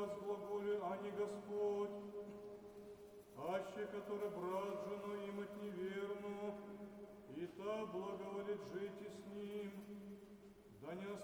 вас глаголе, а не Господь. Аще, который брат жену имать неверну, и та благоволит жить и с ним, да не